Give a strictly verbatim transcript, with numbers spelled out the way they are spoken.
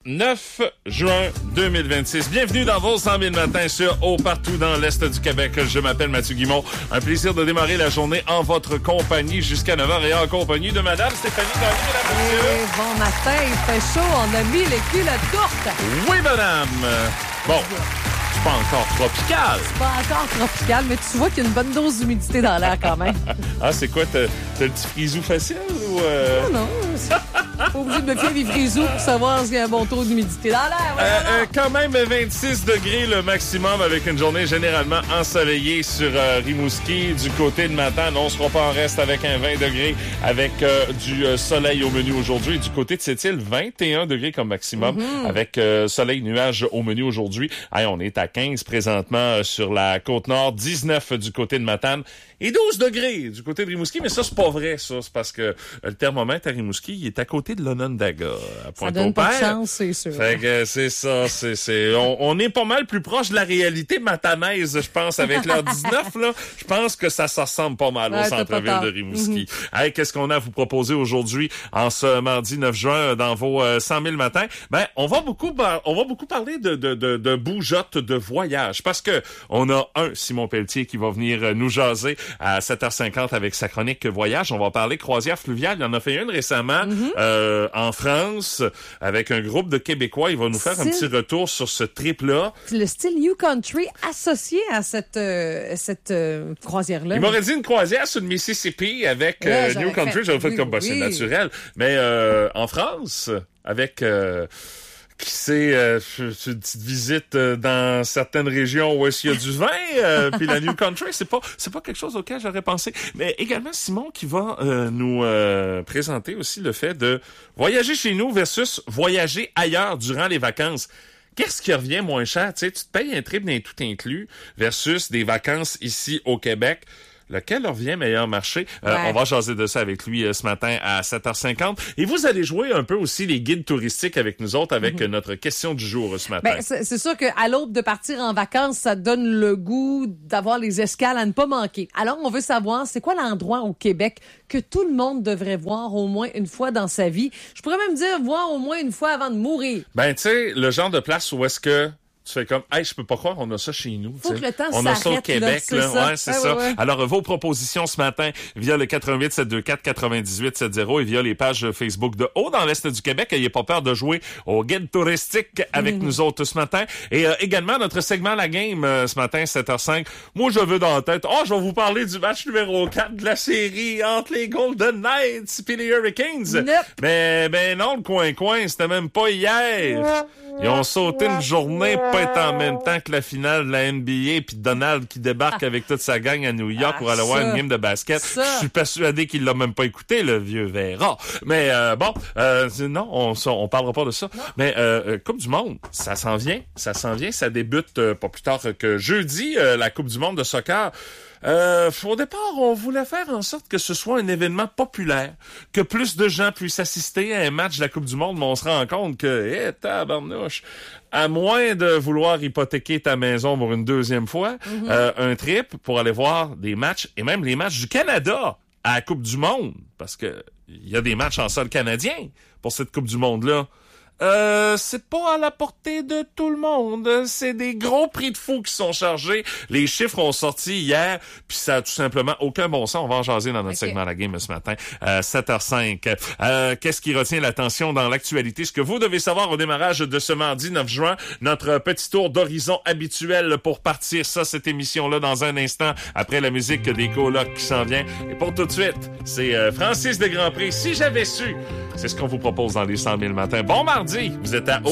neuf juin deux mille vingt-six. Bienvenue dans vos cent mille matins sur Haut partout dans l'Est du Québec. Je m'appelle Mathieu Guimond. Un plaisir de démarrer la journée en votre compagnie jusqu'à neuf heures et en compagnie de Madame Stéphanie Gagné, mesdames et messieurs. Bon matin, il fait chaud, on a mis les culottes courtes. Oui, madame. Bon, c'est pas encore tropical. C'est pas encore tropical, mais tu vois qu'il y a une bonne dose d'humidité dans l'air quand même. Ah, c'est quoi? T'as, t'as le petit frisou facile ou... Euh... Non, non. Pas obligé de me fier des frisous pour savoir s'il y a un bon taux d'humidité dans l'air. Euh, euh, quand même vingt-six degrés le maximum avec une journée généralement ensoleillée sur euh, Rimouski. Du côté de Matane, on ne sera pas en reste avec un vingt degrés avec euh, du euh, soleil au menu aujourd'hui. Du côté de Sept-Îles, vingt et un degrés comme maximum mm-hmm. avec euh, soleil nuage au menu aujourd'hui. Hey, on est à quinze présentement euh, sur la Côte-Nord, dix-neuf du côté de Matane et douze degrés du côté de Rimouski. Mais ça, c'est pas vrai, ça. C'est parce que euh, le thermomètre à Rimouski, il est à côté de l'Onondaga. À Pointe-au-Père. Ça donne pas de chance, c'est sûr. Fait que c'est ça, c'est, c'est, on, on est pas mal plus proche de la réalité matanaise, je pense, avec l'heure dix-neuf, là. Je pense que ça, ça ressemble pas mal ouais, au centre-ville de Rimouski. Mm-hmm. Hey, qu'est-ce qu'on a à vous proposer aujourd'hui, en ce mardi neuf juin, dans vos euh, cent mille matins? Ben, on va beaucoup, on va beaucoup parler de, de, de, de bougeottes de voyage, parce que on a un Simon Pelletier qui va venir nous jaser à sept heures cinquante avec sa chronique voyage. On va parler croisière fluviale. Il en a fait une récemment, mm-hmm. euh, en France, avec un groupe de Québécois. Il va nous faire style... un petit retour sur ce trip-là. Le style New Country associé à cette, euh, cette euh, croisière-là. Il m'aurait dit une croisière sur le Mississippi avec euh, ouais, New Country. Fait... J'aurais fait oui, comme, bah, oui. C'est naturel. Mais euh, en France, avec... Euh, qui sait, euh, une petite visite euh, dans certaines régions où est-ce qu'il y a du vin, euh, puis la New Country, c'est pas c'est pas quelque chose auquel j'aurais pensé. Mais également Simon qui va euh, nous euh, présenter aussi le fait de voyager chez nous versus voyager ailleurs durant les vacances. Qu'est-ce qui revient moins cher? Tu sais, tu te payes un trip d'un tout inclus versus des vacances ici au Québec. Lequel revient meilleur marché? Euh, ouais. On va jaser de ça avec lui euh, ce matin à sept heures cinquante. Et vous allez jouer un peu aussi les guides touristiques avec nous autres, avec mm-hmm. notre question du jour ce matin. Ben, c'est, c'est sûr qu'à l'aube de partir en vacances, ça donne le goût d'avoir les escales à ne pas manquer. Alors, on veut savoir, c'est quoi l'endroit au Québec que tout le monde devrait voir au moins une fois dans sa vie? Je pourrais même dire voir au moins une fois avant de mourir. Ben, tu sais, le genre de place où est-ce que tu fais comme, hey, je peux pas croire, on a ça chez nous. Faut que le temps on a ça au Québec, là. là. Ça. Ouais, c'est ouais, ça. Ouais, ouais. Alors, vos propositions ce matin via le quatre un huit sept deux quatre quatre-vingt-dix-huit soixante et via les pages Facebook de Haut dans l'Est du Québec. Ayez pas peur de jouer au guide touristique avec mmh. nous autres ce matin. Et euh, également, notre segment La Game euh, ce matin, sept heures cinq. Moi, je veux dans la tête, oh, je vais vous parler du match numéro quatre de la série entre les Golden Knights et les Hurricanes. Nope. Mais, ben non, le coin-coin, c'était même pas hier. Ils ont sauté une journée, pas être en même temps que la finale de la N B A, puis Donald qui débarque ah. avec toute sa gang à New York ah, pour aller voir une game de basket. Ça. Je suis persuadé qu'il l'a même pas écouté, le vieux Vera. Mais euh, bon, euh, non, on on parlera pas de ça. Non. Mais euh, Coupe du Monde, ça s'en vient, ça s'en vient, ça débute euh, pas plus tard que jeudi, euh, la Coupe du Monde de soccer. Euh, au départ, on voulait faire en sorte que ce soit un événement populaire, que plus de gens puissent assister à un match de la Coupe du Monde, mais on se rend compte que, hé, hey, tabarnouche, à moins de vouloir hypothéquer ta maison pour une deuxième fois, mm-hmm. euh, un trip pour aller voir des matchs, et même les matchs du Canada à la Coupe du Monde, parce que il y a des matchs en sol canadien pour cette Coupe du Monde-là. Euh, c'est pas à la portée de tout le monde. C'est des gros prix de fou qui sont chargés. Les chiffres ont sorti hier, puis ça a tout simplement aucun bon sens. On va en jaser dans notre okay. segment La Game ce matin, euh, sept heures cinq. Euh, qu'est-ce qui retient l'attention dans l'actualité? Ce que vous devez savoir au démarrage de ce mardi neuf juin, notre petit tour d'horizon habituel pour partir ça, cette émission-là, dans un instant, après la musique des colocs qui s'en vient. Et pour tout de suite, c'est euh, Francis de Grandpré. Si j'avais su, c'est ce qu'on vous propose dans les cent mille matins. Bon mardi, vous êtes à